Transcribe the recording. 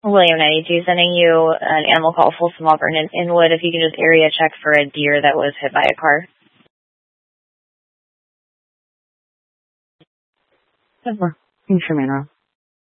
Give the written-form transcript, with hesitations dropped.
William 92 sending you an animal call, Folsom Auburn in Inwood. If you can just area check for a deer that was hit by a car. 10-4. Thanks, Shamana.